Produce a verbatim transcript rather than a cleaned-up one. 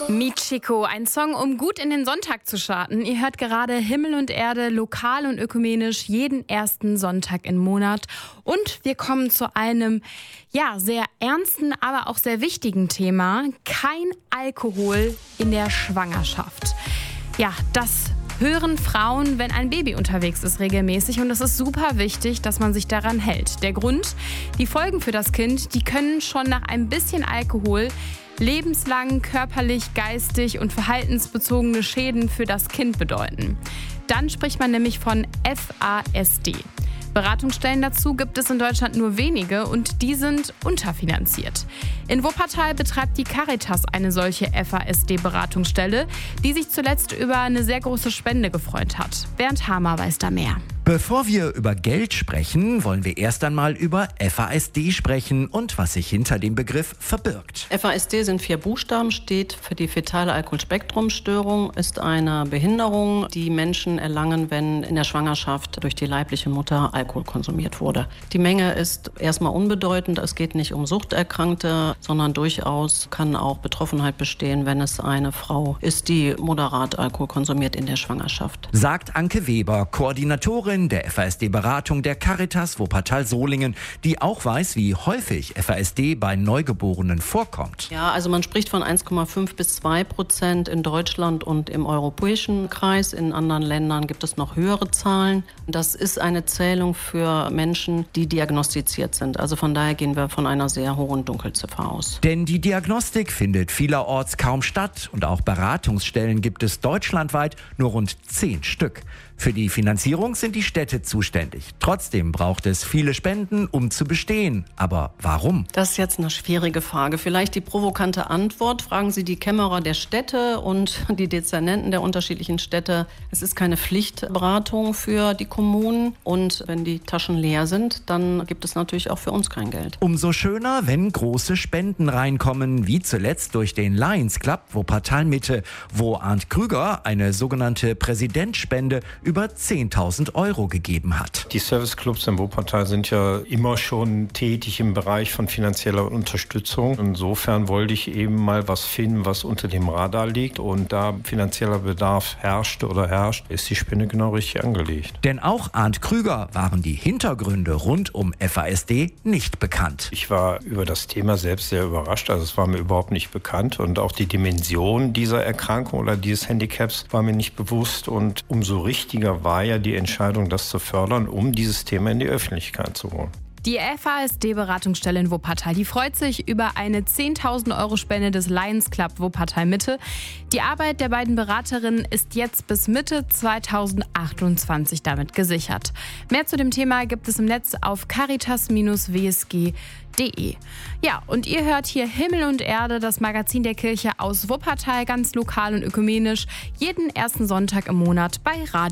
Michiko, ein Song, um gut in den Sonntag zu starten. Ihr hört gerade Himmel und Erde, lokal und ökumenisch, jeden ersten Sonntag im Monat. Und wir kommen zu einem, ja, sehr ernsten, aber auch sehr wichtigen Thema. Kein Alkohol in der Schwangerschaft. Ja, das hören Frauen, wenn ein Baby unterwegs ist, regelmäßig. Und es ist super wichtig, dass man sich daran hält. Der Grund, die Folgen für das Kind, die können schon nach ein bisschen Alkohol lebenslang körperlich, geistig und verhaltensbezogene Schäden für das Kind bedeuten. Dann spricht man nämlich von F A S D. Beratungsstellen dazu gibt es in Deutschland nur wenige und die sind unterfinanziert. In Wuppertal betreibt die Caritas eine solche F A S D-Beratungsstelle, die sich zuletzt über eine sehr große Spende gefreut hat. Bernd Hamer weiß da mehr. Bevor wir über Geld sprechen, wollen wir erst einmal über F A S D sprechen und was sich hinter dem Begriff verbirgt. F A S D sind vier Buchstaben, steht für die fetale Alkoholspektrumstörung, ist eine Behinderung, die Menschen erlangen, wenn in der Schwangerschaft durch die leibliche Mutter Alkohol konsumiert wurde. Die Menge ist erstmal unbedeutend, es geht nicht um Suchterkrankte, sondern durchaus kann auch Betroffenheit bestehen, wenn es eine Frau ist, die moderat Alkohol konsumiert in der Schwangerschaft. Sagt Anke Weber, Koordinatorin der F A S D-Beratung der Caritas Wuppertal-Solingen, die auch weiß, wie häufig F A S D bei Neugeborenen vorkommt. Ja, also man spricht von eins Komma fünf bis zwei Prozent in Deutschland und im europäischen Kreis. In anderen Ländern gibt es noch höhere Zahlen. Das ist eine Zählung für Menschen, die diagnostiziert sind. Also von daher gehen wir von einer sehr hohen Dunkelziffer aus. Denn die Diagnostik findet vielerorts kaum statt und auch Beratungsstellen gibt es deutschlandweit nur rund zehn Stück. Für die Finanzierung sind die Städte zuständig. Trotzdem braucht es viele Spenden, um zu bestehen. Aber warum? Das ist jetzt eine schwierige Frage. Vielleicht die provokante Antwort. Fragen Sie die Kämmerer der Städte und die Dezernenten der unterschiedlichen Städte. Es ist keine Pflichtberatung für die Kommunen. Und wenn die Taschen leer sind, dann gibt es natürlich auch für uns kein Geld. Umso schöner, wenn große Spenden reinkommen, wie zuletzt durch den Lions Club Wuppertal Mitte, wo Arndt Krüger eine sogenannte Präsidentspende über zehntausend Euro gegeben hat. Die Serviceclubs in Wuppertal sind ja immer schon tätig im Bereich von finanzieller Unterstützung. Insofern wollte ich eben mal was finden, was unter dem Radar liegt. Und da finanzieller Bedarf herrschte oder herrscht, ist die Spende genau richtig angelegt. Denn auch Arndt Krüger waren die Hintergründe rund um F A S D nicht bekannt. Ich war über das Thema selbst sehr überrascht. Also es war mir überhaupt nicht bekannt. Und auch die Dimension dieser Erkrankung oder dieses Handicaps war mir nicht bewusst. Und umso richtiger war ja die Entscheidung, das zu fördern, um dieses Thema in die Öffentlichkeit zu holen. Die F A S D-Beratungsstelle in Wuppertal, die freut sich über eine zehntausend Euro Spende des Lions Club Wuppertal Mitte. Die Arbeit der beiden Beraterinnen ist jetzt bis Mitte zweitausendachtundzwanzig damit gesichert. Mehr zu dem Thema gibt es im Netz auf caritas Bindestrich w s g punkt de. Ja, und ihr hört hier Himmel und Erde, das Magazin der Kirche aus Wuppertal, ganz lokal und ökumenisch, jeden ersten Sonntag im Monat bei Radio.